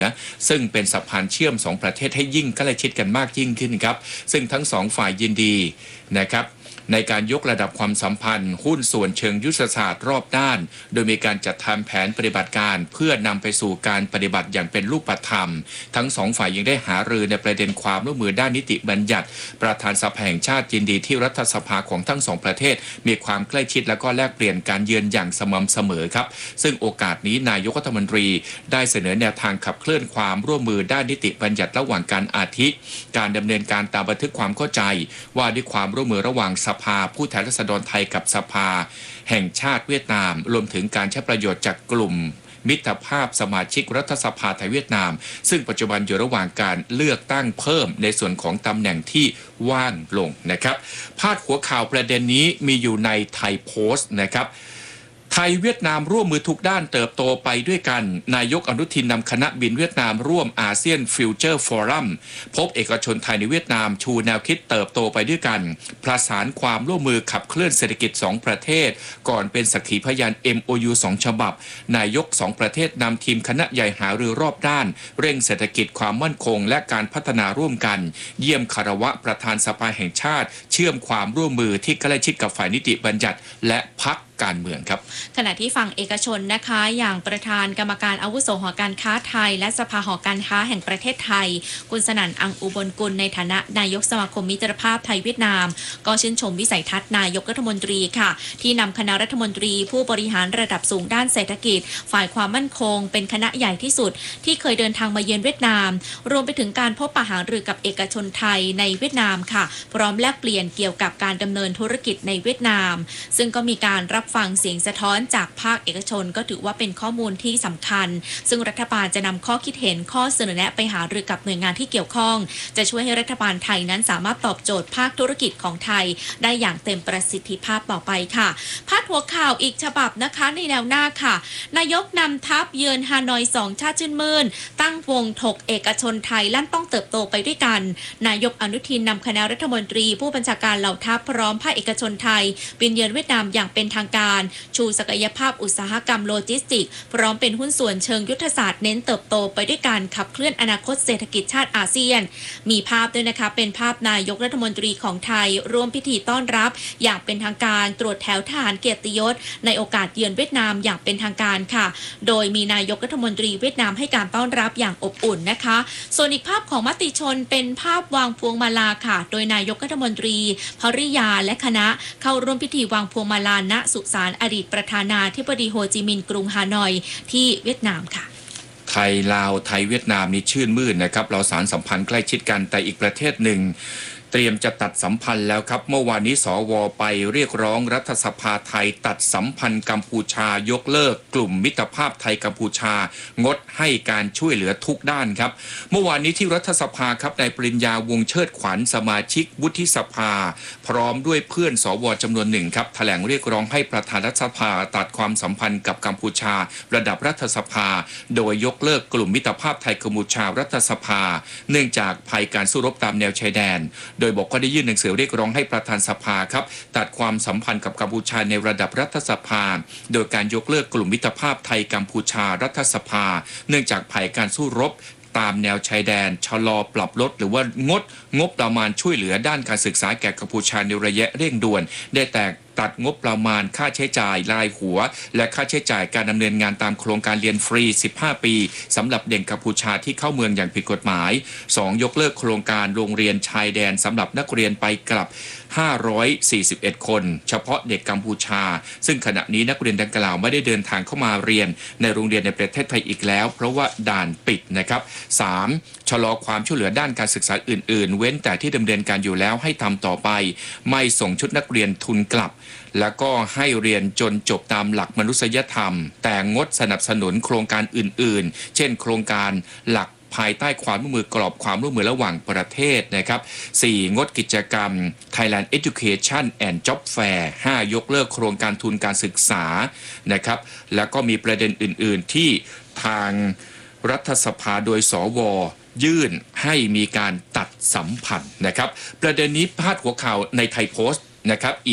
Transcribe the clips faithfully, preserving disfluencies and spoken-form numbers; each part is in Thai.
นะซึ่งเป็นสะพานเชื่อมสองประเทศให้ยิ่งใกล้ชิดกันมากยิ่งขึ้นครับซึ่งทั้งสองฝ่ายยินดีนะครับในการยกระดับความสัมพันธ์หุ้นส่วนเชิงยุทธศาสตร์รอบด้านโดยมีการจัดทำแผนปฏิบัติการเพื่อนำไปสู่การปฏิบัติอย่างเป็นรูปธรรมทั้งสองฝ่ายยังได้หารือในประเด็นความร่วมมือด้านนิติบัญญัติประธานสภาแห่งชาติยินดีที่รัฐสภาของทั้งสองประเทศมีความใกล้ชิดและก็แลกเปลี่ยนการเยือนอย่างสม่ำเสมอครับซึ่งโอกาสนี้นายกรัฐมนตรีได้เสนอแนวทางขับเคลื่อนความร่วมมือด้านนิติบัญญัติระหว่างการอาทิการดำเนินการตามบันทึกความเข้าใจว่าด้วยความร่วมมือระหว่างสภาผู้แทนราษฎรไทยกับสภาแห่งชาติเวียดนามรวมถึงการใช้ประโยชน์จากกลุ่มมิตรภาพสมาชิกรัฐสภาไทยเวียดนามซึ่งปัจจุบันอยู่ระหว่างการเลือกตั้งเพิ่มในส่วนของตำแหน่งที่ว่างลงนะครับพาดหัวข่าวประเด็นนี้มีอยู่ในไทยโพสต์นะครับไทยเวียดนามร่วมมือทุกด้านเติบโตไปด้วยกันนายกอนุทินนำคณะบินเวียดนามร่วมอาเซียนฟิวเจอร์ฟอรัมพบเอกชนไทยในเวียดนามชูแนวคิดเติบโตไปด้วยกันประสานความร่วมมือขับเคลื่อนเศรษฐกิจสองประเทศก่อนเป็นสักขีพยาน เอ็ม โอ ยู สองฉบับนายกสองประเทศนำทีมคณะใหญ่หารือรอบด้านเร่งเศรษฐกิจความมั่นคงและการพัฒนาร่วมกันเยี่ยมคารวะประธานสภาแห่งชาติเชื่อมความร่วมมือที่ใกล้ชิดกับฝ่ายนิติบัญญัติและพรรคการเมืองครับขณะที่ฝั่งเอกชนนะคะอย่างประธานกรรมการอาวุโสหอการค้าไทยและสภาหอการค้าแห่งประเทศไทยคุณสนั่นอังอุบลกุลในฐานะนายกสมาคมมิตรภาพไทยเวียดนามก็ชื่นชมวิสัยทัศน์นายกรัฐมนตรีค่ะที่นำคณะรัฐมนตรีผู้บริหารระดับสูงด้านเศรษฐกิจฝ่ายความมั่นคงเป็นคณะใหญ่ที่สุดที่เคยเดินทางมาเยือนเวียดนามรวมไปถึงการพบปะหารือกับเอกชนไทยในเวียดนามค่ะพร้อมแลกเปลี่ยนเกี่ยวกับการดำเนินธุรกิจในเวียดนามซึ่งก็มีการรับฟังเสียงสะท้อนจากภาคเอกชนก็ถือว่าเป็นข้อมูลที่สำคัญซึ่งรัฐบาลจะนำข้อคิดเห็นข้อเสนอแนะไปหารือกับหน่วยงานที่เกี่ยวข้องจะช่วยให้รัฐบาลไทยนั้นสามารถตอบโจทย์ภาคธุรกิจของไทยได้อย่างเต็มประสิทธิภาพต่อไปค่ะพาดหัวข่าวอีกฉบับนะคะในแนวหน้าค่ะนายกนำทัพเยือนฮานอยสองชาติชื่นมื่นตั้งวงถกเอกชนไทยลั่นต้องเติบโตไปด้วยกันนายกอนุทินนำคณะรัฐมนตรีผู้บัญชาการเหล่าทัพพร้อมภาคเอกชนไทยบินเยือนเวียดนามอย่างเป็นทางการชูศักยภาพอุตสาหกรรมโลจิสติกส์พร้อมเป็นหุ้นส่วนเชิงยุทธศาสตร์เน้นเติบโตไปด้วยการขับเคลื่อนอนาคตเศรษฐกิจชาติอาเซียนมีภาพด้วยนะคะเป็นภาพนายกรัฐมนตรีของไทยร่วมพิธีต้อนรับอย่างเป็นทางการตรวจแถวทหารเกียรติยศในโอกาสเยือนเวียดนามอย่างเป็นทางการค่ะโดยมีนายกรัฐมนตรีเวียดนามให้การต้อนรับอย่างอบอุ่นนะคะส่วนอีกภาพของมติชนเป็นภาพวางพวงมาลาค่ะโดยนายกรัฐมนตรีภริยาและคณะเข้าร่วมพิธีวางพวงมาลาณสุสานอดีตประธานาธิบดีโฮจิมินห์กรุงฮานอยที่เวียดนามค่ะไทยลาวไทยเวียดนามนี่ชื่นมื่นนะครับเราสารสัมพันธ์ใกล้ชิดกันแต่อีกประเทศหนึ่งเตรียมจะตัดสัมพันธ์แล้วครับเมื่อวานนี้สวไปเรียกร้องรัฐสภาไทยตัดสัมพันธ์กัมพูชายกเลิกกลุ่มมิตรภาพไทยกัมพูชางดให้การช่วยเหลือทุกด้านครับเมื่อวานนี้ที่รัฐสภาครับนายปริญญาวงศ์เชิดขวัญสมาชิกวุฒิสภาพร้อมด้วยเพื่อนสวจำนวนหนึ่งครับแถลงเรียกร้องให้ประธานรัฐสภาตัดความสัมพันธ์กับกัมพูชาระดับรัฐสภาโดยยกเลิกกลุ่มมิตรภาพไทยกัมพูชารัฐสภาเนื่องจากภัยการสู้รบตามแนวชายแดนโดยบอกว่าได้ยื่นหนังสือเรียกร้องให้ประธานสภาครับตัดความสัมพันธ์กับกัมพูชาในระดับรัฐสภาโดยการยกเลิกกลุ่มมิตรภาพไทยกัมพูชารัฐสภาเนื่องจากภัยการสู้รบตามแนวชายแดนชะลอปรับลดหรือว่างดงบประมาณช่วยเหลือด้านการศึกษาแก่กัมพูชาในระยะเร่งด่วนได้แต่ตัดงบประมาณค่าใช้จ่ายรายหัวและค่าใช้จ่ายการดำเนินงานตามโครงการเรียนฟรีสิบห้าปีสำหรับเด็กกัมพูชาที่เข้าเมืองอย่างผิดกฎหมายสองยกเลิกโครงการโรงเรียนชายแดนสำหรับนักเรียนไปกลับห้าร้อยสี่สิบเอ็ดคนเฉพาะเด็กกัมพูชาซึ่งขณะนี้นักเรียนดังกล่าวไม่ได้เดินทางเข้ามาเรียนในโรงเรียนในประเทศไทยอีกแล้วเพราะว่าด่านปิดนะครับสามชะลอความช่วยเหลือด้านการศึกษาอื่นๆเว้นแต่ที่ดำเนินการอยู่แล้วให้ทำต่อไปไม่ส่งชุดนักเรียนทุนกลับแล้วก็ให้เรียนจนจบตามหลักมนุษยธรรมแต่งดสนับสนุนโครงการอื่นๆเช่นโครงการหลักภายใต้ความร่วมมือกรอบความร่วมมือระหว่างประเทศนะครับสี่งดกิจกรรม Thailand Education and Job Fair ห้ายกเลิกโครงการทุนการศึกษานะครับแล้วก็มีประเด็นอื่นๆที่ทางรัฐสภาโดยสวยื่นให้มีการตัดสัมพันธ์นะครับประเด็นนี้พาดหัวข่าวในไทยโพสต์นะครับอีก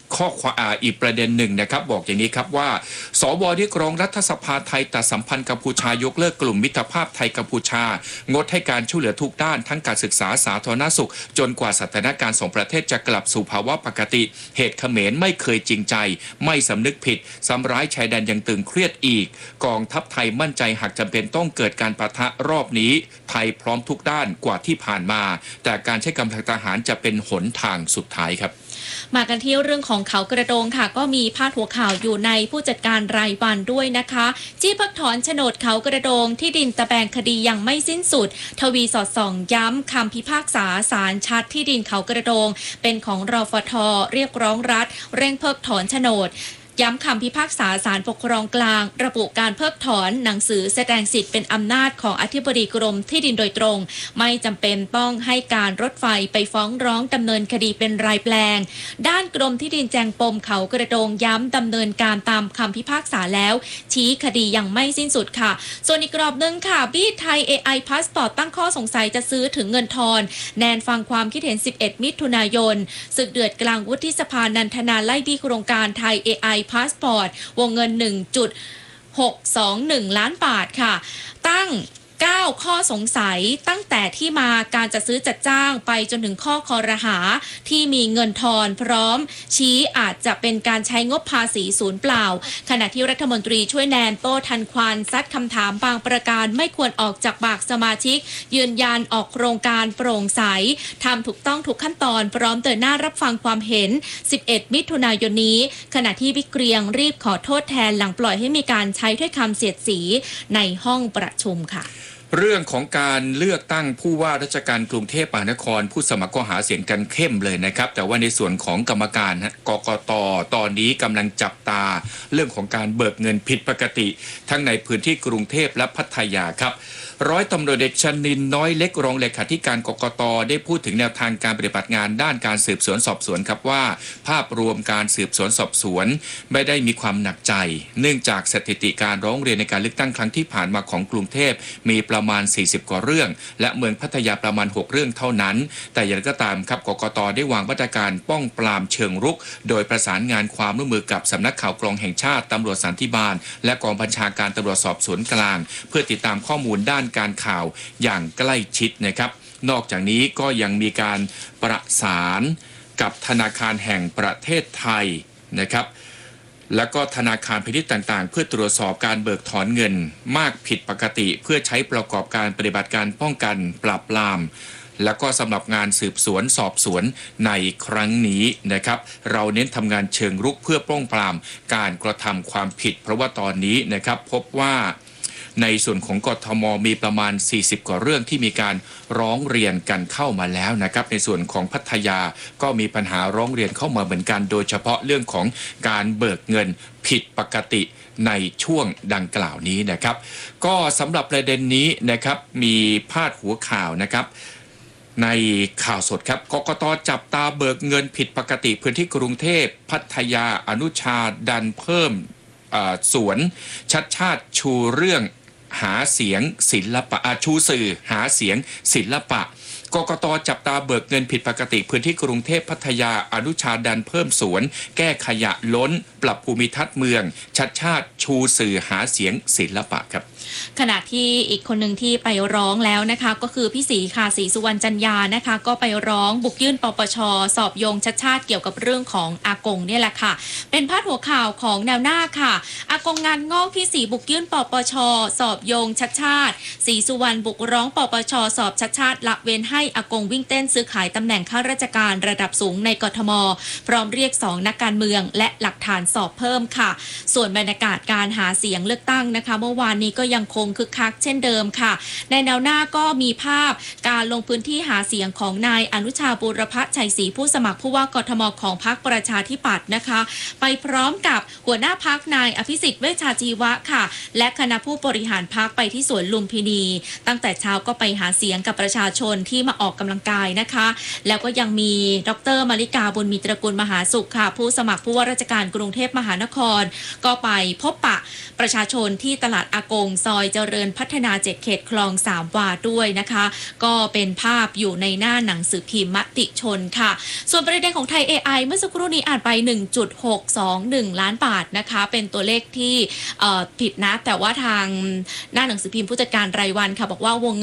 ข้อความอีกประเด็นหนึ่งนะครับบอกอย่างนี้ครับว่าสวเรียกร้องรัฐสภาไทยตัดสัมพันธ์กัมพูชายกเลิกกลุ่มมิตรภาพไทยกัมพูชางดให้การช่วยเหลือทุกด้านทั้งการศึกษาสาธารณสุขจนกว่าสถานการณ์สองประเทศจะกลับสู่ภาวะปกติเหตุเขมรไม่เคยจริงใจไม่สำนึกผิดซ้ำร้ายชายแดนยังตึงเครียดอีกกองทัพไทยมั่นใจหากจำเป็นต้องเกิดการปะทะรอบนี้ไทยพร้อมทุกด้านกว่าที่ผ่านมาแต่การใช้กำลังทหารจะเป็นหนทางสุดท้ายครับมากันที่เรื่องของเขากระโดงค่ะก็มีพาดหัวข่าวอยู่ในผู้จัดการรายวันด้วยนะคะจี้เพิกถอนโฉนดเขากระโดงที่ดินตะแบงคดียังไม่สิ้นสุดทวีสอดส่องย้ำคำพิพากษาศาลชัดที่ดินเขากระโดงเป็นของรฟท.เรียกร้องรัฐเร่งเพิกถอนโฉนดย้ำคำพิพากษาศาลปกครองกลางระบุการเพิกถอนหนังสือแสดงสิทธิ์เป็นอำนาจของอธิบดีกรมที่ดินโดยตรงไม่จำเป็นต้องให้การรถไฟไปฟ้องร้องดำเนินคดีเป็นรายแปลงด้านกรมที่ดินแจงปมเขากระโดงย้ำดำเนินการตามคำพิพากษาแล้วชี้คดียังไม่สิ้นสุดค่ะส่วนอีกกรอบหนึ่งค่ะบี้ไทย เอ ไอ พาสปอร์ตตั้งข้อสงสัยจะซื้อถึงเงินทอนแนนฟังความคิดเห็นสิบเอ็ดมิถุนายนศึกเดือดกลางวุฒิสภานันทนาไล่บี้โครงการไทย เอ ไอ พาสปอร์ตวงเงิน หนึ่งจุดหกสองหนึ่ง ล้านบาทค่ะตั้งเก้าข้อสงสัยตั้งแต่ที่มาการจัดซื้อจัดจ้างไปจนถึงข้อคอรหาที่มีเงินทอนพร้อมชี้อาจจะเป็นการใช้งบภาษีศูนย์เปล่าขณะที่รัฐมนตรีช่วยแนนโต้ทันควันซัดคำถามบางประการไม่ควรออกจากปากสมาชิกยืนยันออกโครงการโปร่งใสทำถูกต้องทุกขั้นตอนพร้อมเดินหน้ารับฟังความเห็นสิบเอ็ดมิถุนายนนี้ขณะที่บิ๊กเกรียงรีบขอโทษแทนหลังปล่อยให้มีการใช้ถ้อยคำเสียดสีในห้องประชุมค่ะเรื่องของการเลือกตั้งผู้ว่าราชการกรุงเทพมหานครผู้สมัครก็หาเสียงกันเข้มเลยนะครับแต่ว่าในส่วนของกรรมการกกต.ตอนนี้กำลังจับตาเรื่องของการเบิกเงินผิดปกติทั้งในพื้นที่กรุงเทพและพัทยาครับร้อยตำรวจเอกชนินน้อยเล็กรองเลขาธิการกกต.ได้พูดถึงแนวทางการปฏิบัติงานด้านการสืบสวนสอบสวนครับว่าภาพรวมการสืบสวนสอบสวนไม่ได้มีความหนักใจเนื่องจากสถิติการร้องเรียนในการเลือกตั้งครั้งที่ผ่านมาของกรุงเทพมีประมาณสี่สิบกว่าเรื่องและเมืองพัทยาประมาณหกเรื่องเท่านั้นแต่อย่างไรก็ตามครับกกต.ได้วางมาตรการป้องปรามเชิงรุกโดยประสานงานความร่วมมือกับสำนักข่าวกรองแห่งชาติตำรวจสันติบาลและกองบัญชาการตำรวจสอบสวนกลางเพื่อติดตามข้อมูลด้านการข่าวอย่างใกล้ชิดนะครับนอกจากนี้ก็ยังมีการประสานกับธนาคารแห่งประเทศไทยนะครับแล้วก็ธนาคารพาณิชย์ต่างๆเพื่อตรวจสอบการเบิกถอนเงินมากผิดปกติเพื่อใช้ประกอบการปฏิบัติการป้องกันปราบปรามแล้วก็สำหรับงานสืบสวนสอบสวนในครั้งนี้นะครับเราเน้นทำงานเชิงรุกเพื่อป้องปรามการกระทำความผิดเพราะว่าตอนนี้นะครับพบว่าในส่วนของกทม.มีประมาณสี่สิบกว่าเรื่องที่มีการร้องเรียนกันเข้ามาแล้วนะครับในส่วนของพัทยาก็มีปัญหาร้องเรียนเข้ามาเหมือนกันโดยเฉพาะเรื่องของการเบิกเงินผิดปกติในช่วงดังกล่าวนี้นะครับก็สำหรับประเด็นนี้นะครับมีพาดหัวข่าวนะครับในข่าวสดครับกกต.จับตาเบิกเงินผิดปกติพื้นที่กรุงเทพพัทยาอนุชาดันเพิ่มสวนชัดชาติชูเรื่องหาเสียงศิลปะชูสื่อหาเสียงศิลปะกกต.จับตาเบิกเงินผิดปกติพื้นที่กรุงเทพพัทยาอนุชาดันเพิ่มสวนแก้ขยะล้นปรับภูมิทัศน์เมืองชัดชาติชูสื่อหาเสียงศิลปะครับขณะที่อีกคนหนึ่งที่ไปร้องแล้วนะคะก็คือพี่ศรีค่ะศรีสุวรรณจันยานะคะก็ไปร้องบุกยื่นปปช.สอบโยงชัดชาติเกี่ยวกับเรื่องของอากงเนี่ยแหละค่ะเป็นพาดหัวข่าวของแนวหน้าค่ะอากงงานงอกพี่ศรีบุกยื่นปปช.สอบโยงชัดชาติศรีสุวรรณบุกร้องปปช.สอบชัดชาติละเว้นให้อากงวิ่งเต้นซื้อขายตำแหน่งข้าราชการระดับสูงในกทม.พร้อมเรียกสองนักการเมืองและหลักฐานสอบเพิ่มค่ะส่วนบรรยากาศการหาเสียงเลือกตั้งนะคะเมื่อวานนี้ก็ยังคงคึกคักเช่นเดิมค่ะในแนวหน้าก็มีภาพการลงพื้นที่หาเสียงของนายอนุชาบูรพชัยศรีผู้สมัครผู้ว่ากทม.ของพรรคประชาธิปัตย์นะคะไปพร้อมกับหัวหน้าพรรคนายอภิสิทธิ์เวชชาชีวะค่ะและคณะผู้บริหารพรรคไปที่สวนลุมพินีตั้งแต่เช้าก็ไปหาเสียงกับประชาชนที่มาออกกำลังกายนะคะแล้วก็ยังมีดร.มาริกาบุญมีตระกูลมหาสุขค่ะผู้สมัครผู้ว่าราชการกรุงเทพมหานครก็ไปพบปะประชาชนที่ตลาดอากงซอยเจริญพัฒนาเจ็ดเขตคลองสามวาด้วยนะคะ ก็เป็นภาพอยู่ในหน้าหนังสือพิมพ์มติชนค่ะส่วนประเด็นของไทย เอ ไอ เมื่อสักครู่นี้อ่านไป หนึ่งจุดหกสองหนึ่ง ล้านบาทนะคะเป็นตัวเลขที่ผิดนะแต่ว่าทางหน้าหนังสือพิมพ์ผู้จัดการรายวันค่ะบอกว่าวง